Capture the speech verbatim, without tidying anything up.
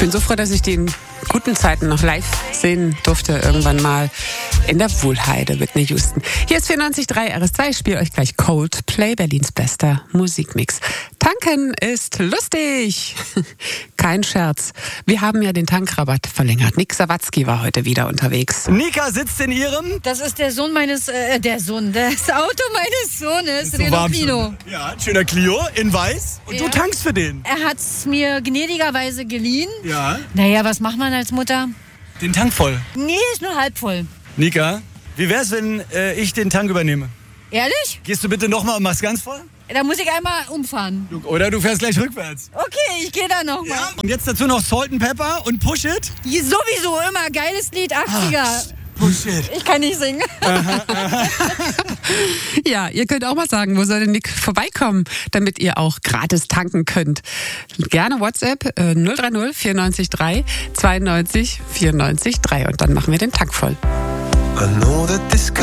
bin so froh, dass ich die in guten Zeiten noch live sehen durfte, irgendwann mal in der Wuhlheide, Whitney Houston. Hier ist vierundneunzig Komma drei R S zwei, ich spiele euch gleich Coldplay, Berlins bester Musikmix. Tanken ist lustig. Kein Scherz. Wir haben ja den Tankrabatt verlängert. Nick Sawatzki war heute wieder unterwegs. Nika sitzt in ihrem... Das ist der Sohn meines, äh, der Sohn, das Auto meines Sohnes, So Renault warm Clio. schon. Ja, ein schöner Clio in weiß. Und Ja. du tankst für den. Er hat's mir gnädigerweise geliehen. Ja. Naja, was macht man als Mutter? Den Tank voll. Nee, ist nur halb voll. Nika, wie wär's, wenn äh, ich den Tank übernehme? Ehrlich? Gehst du bitte nochmal und machst ganz voll? Da muss ich einmal umfahren. Du, oder du fährst gleich rückwärts. Okay, ich gehe da nochmal. Ja. Und jetzt dazu noch Salt and Pepper und Push It. Sowieso immer geiles Lied, achtziger. Push It. Ich kann nicht singen. Ja, ihr könnt auch mal sagen, wo soll denn Nick vorbeikommen, damit ihr auch gratis tanken könnt. Gerne WhatsApp äh, null drei null vierundneunzig drei zweiundneunzig vierundneunzig drei und dann machen wir den Tank voll. I know that this